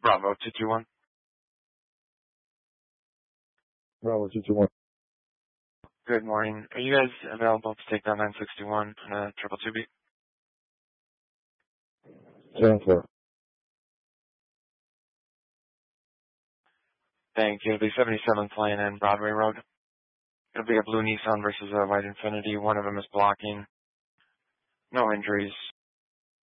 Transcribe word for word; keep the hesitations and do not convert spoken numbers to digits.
Bravo two two one. Bravo two two one. Good morning. Are you guys available to take down nine sixty-one on a triple two B? ten four. Thank you. It'll be seventy-seventh Lane and Broadway Road. It'll be a blue Nissan versus a white Infiniti. One of them is blocking. No injuries.